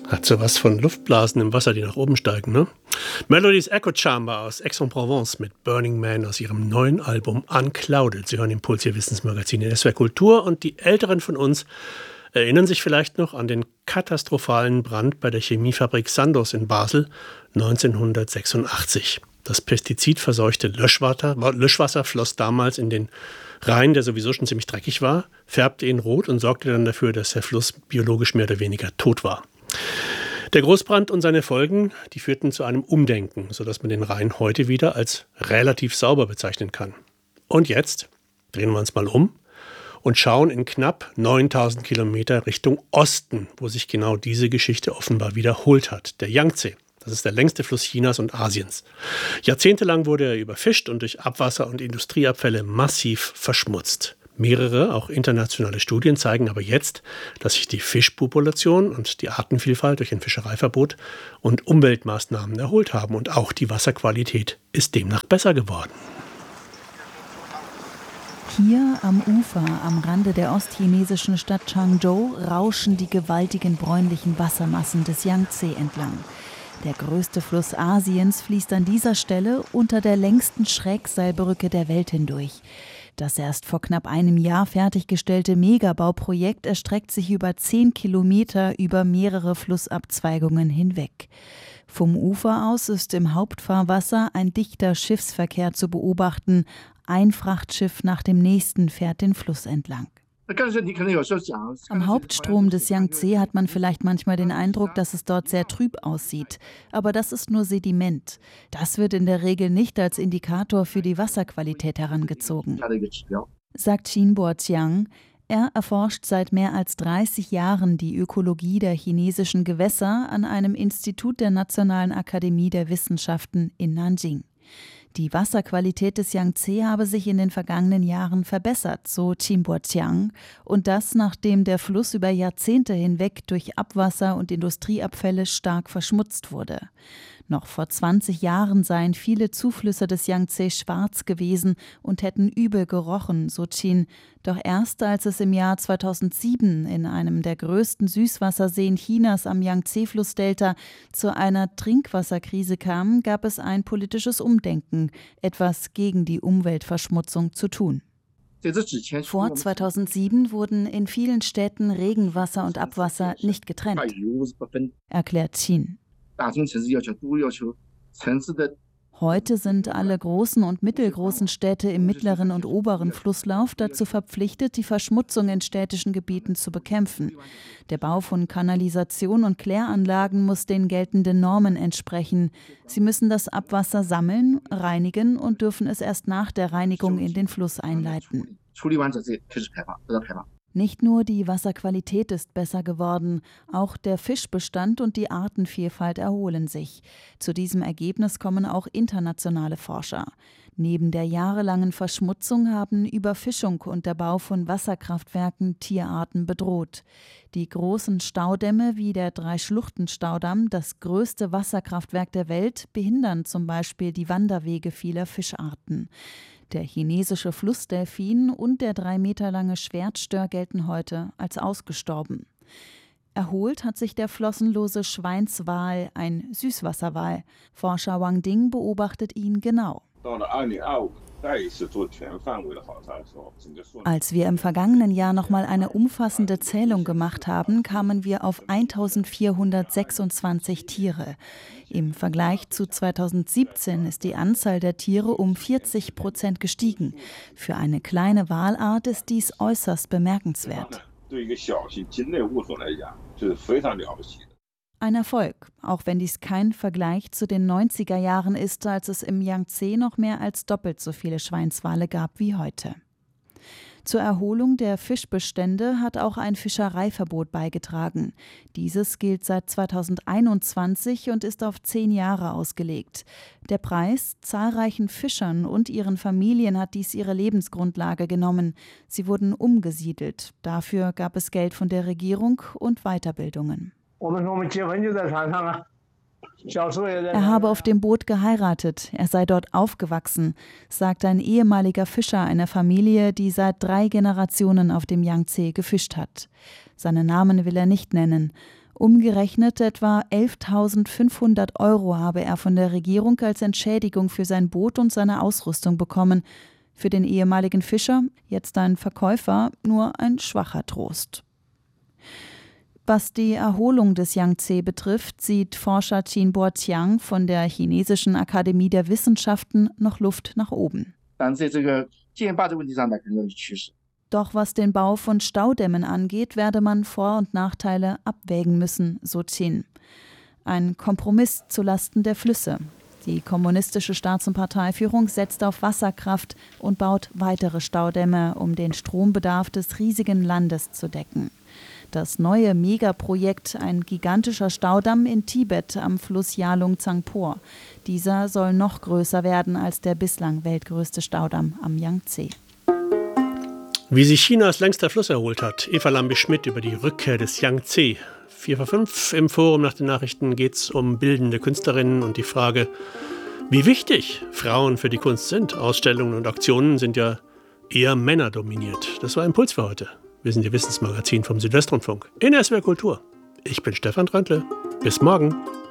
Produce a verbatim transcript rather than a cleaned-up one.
Hat sowas von Luftblasen im Wasser, die nach oben steigen, ne? Melodies Echo Chamber aus Aix-en-Provence mit Burning Man aus ihrem neuen Album Unclouded. Sie hören den Puls, Ihr Wissensmagazin in S W R Kultur, und die Älteren von uns erinnern sich vielleicht noch an den katastrophalen Brand bei der Chemiefabrik Sandoz in Basel neunzehnhundertsechsundachtzig. Das pestizidverseuchte Löschwasser, Löschwasser floss damals in den Rhein, der sowieso schon ziemlich dreckig war, färbte ihn rot und sorgte dann dafür, dass der Fluss biologisch mehr oder weniger tot war. Der Großbrand und seine Folgen, die führten zu einem Umdenken, sodass man den Rhein heute wieder als relativ sauber bezeichnen kann. Und jetzt drehen wir uns mal um und schauen in knapp neuntausend Kilometer Richtung Osten, wo sich genau diese Geschichte offenbar wiederholt hat. Der Yangtze, das ist der längste Fluss Chinas und Asiens. Jahrzehntelang wurde er überfischt und durch Abwasser und Industrieabfälle massiv verschmutzt. Mehrere, auch internationale Studien zeigen aber jetzt, dass sich die Fischpopulation und die Artenvielfalt durch ein Fischereiverbot und Umweltmaßnahmen erholt haben. Und auch die Wasserqualität ist demnach besser geworden. Hier am Ufer, am Rande der ostchinesischen Stadt Changzhou, rauschen die gewaltigen bräunlichen Wassermassen des Yangtze entlang. Der größte Fluss Asiens fließt an dieser Stelle unter der längsten Schrägseilbrücke der Welt hindurch. Das erst vor knapp einem Jahr fertiggestellte Megabauprojekt erstreckt sich über zehn Kilometer über mehrere Flussabzweigungen hinweg. Vom Ufer aus ist im Hauptfahrwasser ein dichter Schiffsverkehr zu beobachten. Ein Frachtschiff nach dem nächsten fährt den Fluss entlang. Am Hauptstrom des Yangtze hat man vielleicht manchmal den Eindruck, dass es dort sehr trüb aussieht. Aber das ist nur Sediment. Das wird in der Regel nicht als Indikator für die Wasserqualität herangezogen, sagt Xinbo Jiang. Er erforscht seit mehr als dreißig Jahren die Ökologie der chinesischen Gewässer an einem Institut der Nationalen Akademie der Wissenschaften in Nanjing. Die Wasserqualität des Yangtze habe sich in den vergangenen Jahren verbessert, so Xinbo Jiang, und das, nachdem der Fluss über Jahrzehnte hinweg durch Abwasser und Industrieabfälle stark verschmutzt wurde. Noch vor zwanzig Jahren seien viele Zuflüsse des Yangtze schwarz gewesen und hätten übel gerochen, so Qin. Doch erst als es im Jahr zweitausendsieben in einem der größten Süßwasserseen Chinas am Yangtze-Flussdelta zu einer Trinkwasserkrise kam, gab es ein politisches Umdenken, etwas gegen die Umweltverschmutzung zu tun. Vor zweitausendsieben wurden in vielen Städten Regenwasser und Abwasser nicht getrennt, erklärt Qin. Heute sind alle großen und mittelgroßen Städte im mittleren und oberen Flusslauf dazu verpflichtet, die Verschmutzung in städtischen Gebieten zu bekämpfen. Der Bau von Kanalisation und Kläranlagen muss den geltenden Normen entsprechen. Sie müssen das Abwasser sammeln, reinigen und dürfen es erst nach der Reinigung in den Fluss einleiten. Nicht nur die Wasserqualität ist besser geworden, auch der Fischbestand und die Artenvielfalt erholen sich. Zu diesem Ergebnis kommen auch internationale Forscher. Neben der jahrelangen Verschmutzung haben Überfischung und der Bau von Wasserkraftwerken Tierarten bedroht. Die großen Staudämme wie der Drei-Schluchten-Staudamm, das größte Wasserkraftwerk der Welt, behindern zum Beispiel die Wanderwege vieler Fischarten. Der chinesische Flussdelfin und der drei Meter lange Schwertstör gelten heute als ausgestorben. Erholt hat sich der flossenlose Schweinswal, ein Süßwasserwal. Forscher Wang Ding beobachtet ihn genau. Als wir im vergangenen Jahr nochmal eine umfassende Zählung gemacht haben, kamen wir auf eintausendvierhundertsechsundzwanzig Tiere. Im Vergleich zu zweitausendsiebzehn ist die Anzahl der Tiere um vierzig Prozent gestiegen. Für eine kleine Walart ist dies äußerst bemerkenswert. Ein Erfolg, auch wenn dies kein Vergleich zu den neunziger Jahren ist, als es im Yangtze noch mehr als doppelt so viele Schweinswale gab wie heute. Zur Erholung der Fischbestände hat auch ein Fischereiverbot beigetragen. Dieses gilt seit zweitausendeinundzwanzig und ist auf zehn Jahre ausgelegt. Der Preis: zahlreichen Fischern und ihren Familien hat dies ihre Lebensgrundlage genommen. Sie wurden umgesiedelt. Dafür gab es Geld von der Regierung und Weiterbildungen. Er habe auf dem Boot geheiratet, er sei dort aufgewachsen, sagt ein ehemaliger Fischer einer Familie, die seit drei Generationen auf dem Yangtze gefischt hat. Seinen Namen will er nicht nennen. Umgerechnet etwa elftausendfünfhundert Euro habe er von der Regierung als Entschädigung für sein Boot und seine Ausrüstung bekommen. Für den ehemaligen Fischer, jetzt ein Verkäufer, nur ein schwacher Trost. Was die Erholung des Yangtze betrifft, sieht Forscher Qinbo Qiang von der Chinesischen Akademie der Wissenschaften noch Luft nach oben. Doch was den Bau von Staudämmen angeht, werde man Vor- und Nachteile abwägen müssen, so Qin. Ein Kompromiss zulasten der Flüsse. Die kommunistische Staats- und Parteiführung setzt auf Wasserkraft und baut weitere Staudämme, um den Strombedarf des riesigen Landes zu decken. Das neue Megaprojekt, ein gigantischer Staudamm in Tibet am Fluss Yalung Tsangpo. Dieser soll noch größer werden als der bislang weltgrößte Staudamm am Yangtze. Wie sich Chinas längster Fluss erholt hat, Eva Lambi-Schmidt über die Rückkehr des Yangtze. vier vor fünf im Forum nach den Nachrichten geht es um bildende Künstlerinnen und die Frage, wie wichtig Frauen für die Kunst sind. Ausstellungen und Auktionen sind ja eher männerdominiert. Das war Impuls für heute. Wir sind Ihr Wissensmagazin vom Südwestrundfunk in S W R Kultur. Ich bin Stefan Tröntle. Bis morgen.